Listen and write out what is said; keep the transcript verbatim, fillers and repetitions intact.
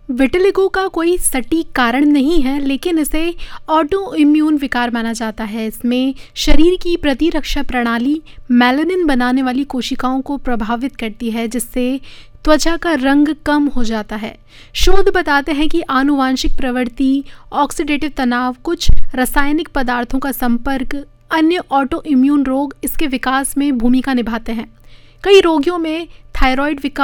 Vitiligo का कोई सटीक कारण नहीं है, लेकिन इसे ऑटो इम्यून विकार माना जाता है। इसमें शरीर की प्रतिरक्षा प्रणाली मेलानिन बनाने वाली कोशिकाओं को प्रभावित करती है, जिससे त्वचा का रंग कम हो जाता है। शोध बताते हैं कि आनुवांशिक प्रवृत्ति, ऑक्सीडेटिव तनाव, कुछ रासायनिक पदार्थों का संपर्क, अन्य ऑटो इम्यून रोग इसके विकास में भूमिका निभाते हैं। कई रोगियों में थायराइड विकार